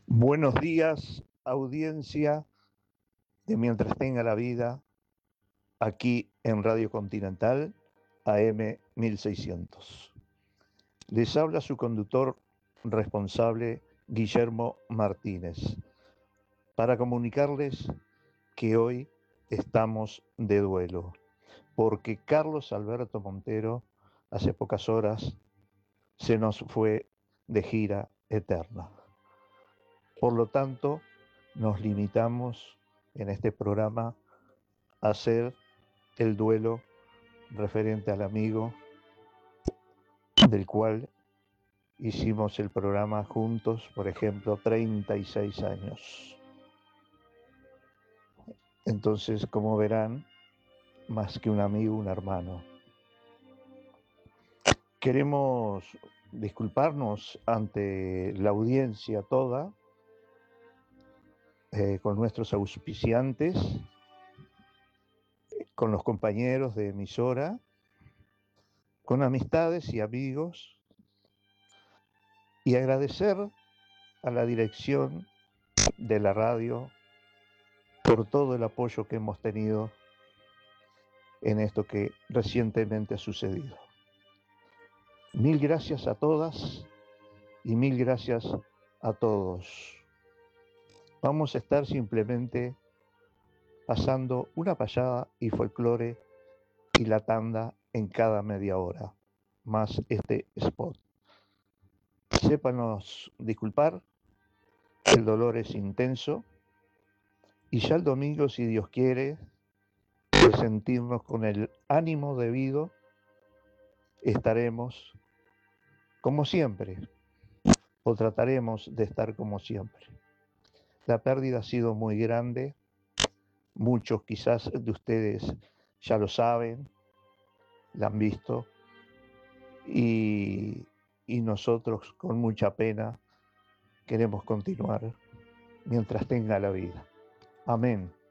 Buenos días, audiencia de Mientras tenga la vida, aquí en Radio Continental, AM 1600. Les habla su conductor responsable, Guillermo Martínez, para comunicarles que hoy estamos de duelo, porque Carlos Alberto Montero, hace pocas horas, se nos fue de gira eterna. Por lo tanto, nos limitamos en este programa a hacer el duelo referente al amigo del cual hicimos el programa juntos, por ejemplo, 36 años. Entonces, como verán, más que un amigo, un hermano. Queremos disculparnos ante la audiencia toda, con nuestros auspiciantes, con los compañeros de emisora, con amistades y amigos, y agradecer a la dirección de la radio por todo el apoyo que hemos tenido en esto que recientemente ha sucedido. Mil gracias a todas y mil gracias a todos. Vamos a estar simplemente pasando una payada y folclore y la tanda en cada media hora, más este spot. Sépanos disculpar, el dolor es intenso y ya el domingo, si Dios quiere, de sentirnos con el ánimo debido, estaremos como siempre, o trataremos de estar como siempre. La pérdida ha sido muy grande, muchos quizás de ustedes ya lo saben, la han visto, y nosotros con mucha pena queremos continuar mientras tenga la vida. Amén.